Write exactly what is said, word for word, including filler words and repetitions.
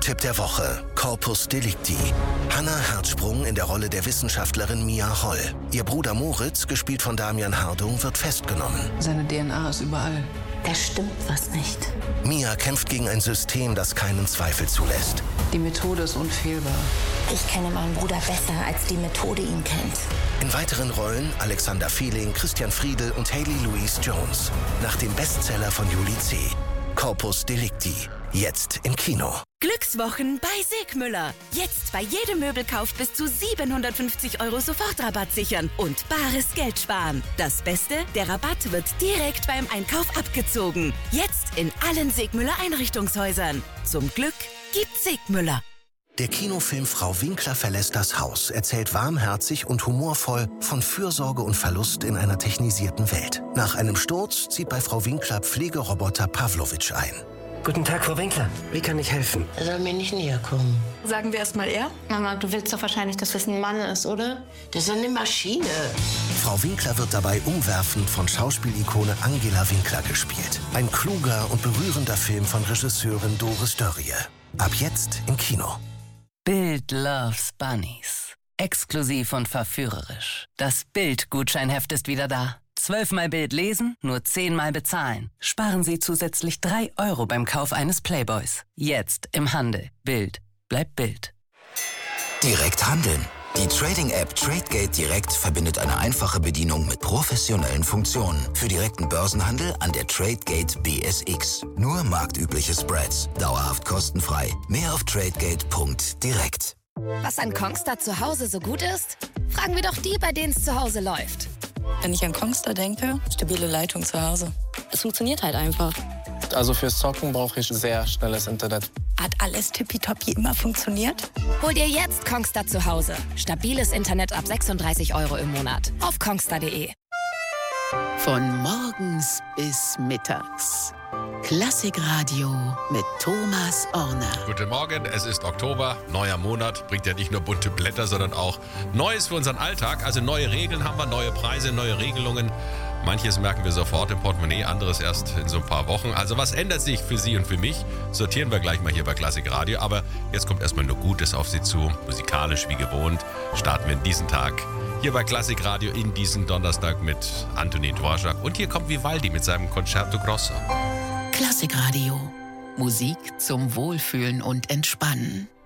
Tipp der Woche: Corpus Delicti. Hannah Herzsprung in der Rolle der Wissenschaftlerin Mia Holl. Ihr Bruder Moritz, gespielt von Damian Hardung, wird festgenommen. Seine D N A ist überall. Da stimmt was nicht. Mia kämpft gegen ein System, das keinen Zweifel zulässt. Die Methode ist unfehlbar. Ich kenne meinen Bruder besser, als die Methode ihn kennt. In weiteren Rollen Alexander Fehling, Christian Friedel und Hayley Louise Jones. Nach dem Bestseller von Julie C. Corpus Delicti. Jetzt im Kino. Glückswochen bei Segmüller. Jetzt bei jedem Möbelkauf bis zu siebenhundertfünfzig Euro Sofortrabatt sichern und bares Geld sparen. Das Beste, der Rabatt wird direkt beim Einkauf abgezogen. Jetzt in allen Segmüller Einrichtungshäusern. Zum Glück gibt's Segmüller. Der Kinofilm Frau Winkler verlässt das Haus erzählt warmherzig und humorvoll von Fürsorge und Verlust in einer technisierten Welt. Nach einem Sturz zieht bei Frau Winkler Pflegeroboter Pavlovic ein. Guten Tag, Frau Winkler. Wie kann ich helfen? Er soll mir nicht näher kommen. Sagen wir erst mal er? Mama, du willst doch wahrscheinlich, dass das ein Mann ist, oder? Das ist eine Maschine. Frau Winkler wird dabei umwerfend von Schauspielikone Angela Winkler gespielt. Ein kluger und berührender Film von Regisseurin Doris Dörrie. Ab jetzt im Kino. Bild loves Bunnies. Exklusiv und verführerisch. Das Bild-Gutscheinheft ist wieder da. Zwölfmal Bild lesen, nur zehnmal bezahlen. Sparen Sie zusätzlich drei Euro beim Kauf eines Playboys. Jetzt im Handel. Bild. Bleibt Bild. Direkt handeln. Die Trading-App Tradegate Direkt verbindet eine einfache Bedienung mit professionellen Funktionen. Für direkten Börsenhandel an der Tradegate B S X. Nur marktübliche Spreads. Dauerhaft kostenfrei. Mehr auf tradegate punkt direkt. Was an Kongstar zu Hause so gut ist? Fragen wir doch die, bei denen es zu Hause läuft. Wenn ich an Kongstar denke, stabile Leitung zu Hause. Es funktioniert halt einfach. Also fürs Zocken brauche ich sehr schnelles Internet. Hat alles tippitoppi immer funktioniert? Hol dir jetzt Kongstar zu Hause. Stabiles Internet ab sechsunddreißig Euro im Monat. Auf kongstar punkt de. Von morgens bis mittags. Klassikradio mit Thomas Orner. Guten Morgen, es ist Oktober, neuer Monat, bringt ja nicht nur bunte Blätter, sondern auch Neues für unseren Alltag. Also neue Regeln haben wir, neue Preise, neue Regelungen. Manches merken wir sofort im Portemonnaie, anderes erst in so ein paar Wochen. Also was ändert sich für Sie und für mich? Sortieren wir gleich mal hier bei Klassikradio. Aber jetzt kommt erstmal nur Gutes auf Sie zu. Musikalisch wie gewohnt starten wir in diesen Tag hier bei Klassikradio in diesen Donnerstag mit Antonin Dvorak. Und hier kommt Vivaldi mit seinem Concerto Grosso. Klassikradio. Musik zum Wohlfühlen und Entspannen.